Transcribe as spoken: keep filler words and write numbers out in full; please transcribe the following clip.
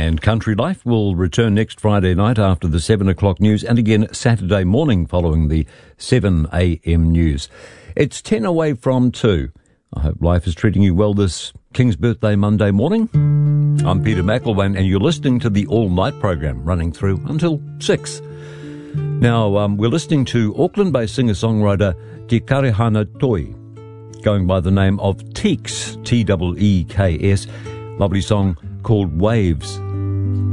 And Country Life will return next Friday night after the seven o'clock news and again Saturday morning following the seven a.m. news. It's ten away from two. I hope life is treating you well this King's Birthday Monday morning. I'm Peter McElwain and you're listening to the All Night program running through until six. Now, um, we're listening to Auckland-based singer-songwriter Te Karehana Toi, going by the name of Teeks, T E E K S. Lovely song called Waves.